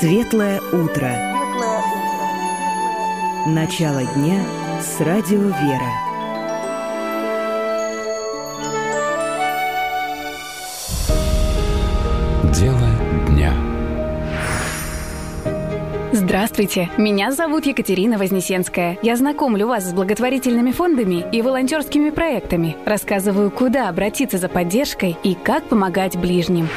Светлое утро. Начало дня с радио «Вера». Дело дня. Здравствуйте, меня зовут Екатерина Вознесенская. Я знакомлю вас с благотворительными фондами и волонтерскими проектами. Рассказываю, куда обратиться за поддержкой и как помогать ближним.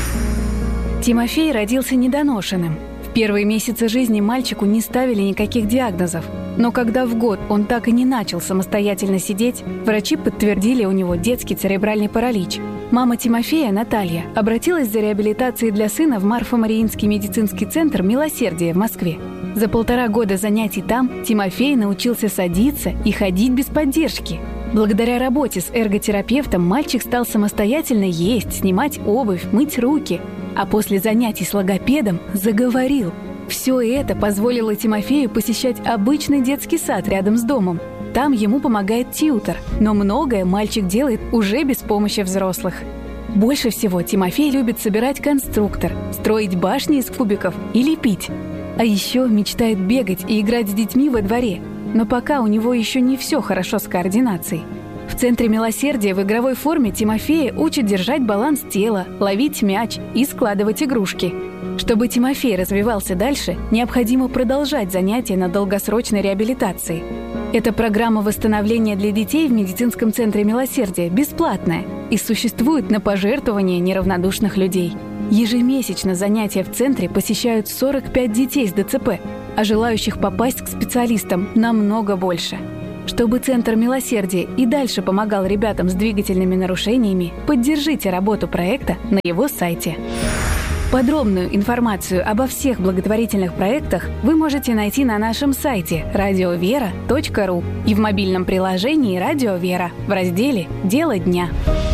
Тимофей родился недоношенным. В первые месяцы жизни мальчику не ставили никаких диагнозов. Но когда в год он так и не начал самостоятельно сидеть, врачи подтвердили у него детский церебральный паралич. Мама Тимофея, Наталья, обратилась за реабилитацией для сына в Марфо-Мариинский медицинский центр «Милосердие» в Москве. За 1,5 года занятий там Тимофей научился садиться и ходить без поддержки. Благодаря работе с эрготерапевтом мальчик стал самостоятельно есть, снимать обувь, мыть руки. А после занятий с логопедом заговорил. Все это позволило Тимофею посещать обычный детский сад рядом с домом. Там ему помогает тьютор, но многое мальчик делает уже без помощи взрослых. Больше всего Тимофей любит собирать конструктор, строить башни из кубиков и лепить. А еще мечтает бегать и играть с детьми во дворе. Но пока у него еще не все хорошо с координацией. В Центре Милосердия в игровой форме Тимофея учат держать баланс тела, ловить мяч и складывать игрушки. Чтобы Тимофей развивался дальше, необходимо продолжать занятия на долгосрочной реабилитации. Эта программа восстановления для детей в медицинском центре Милосердия бесплатная и существует на пожертвования неравнодушных людей. Ежемесячно занятия в центре посещают 45 детей с ДЦП, а желающих попасть к специалистам намного больше. Чтобы Центр Милосердия и дальше помогал ребятам с двигательными нарушениями, поддержите работу проекта на его сайте. Подробную информацию обо всех благотворительных проектах вы можете найти на нашем сайте radiovera.ru и в мобильном приложении «Радио Вера» в разделе «Дело дня».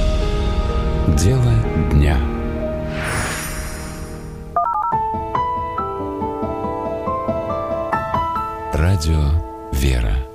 Дело дня. Радио Вера.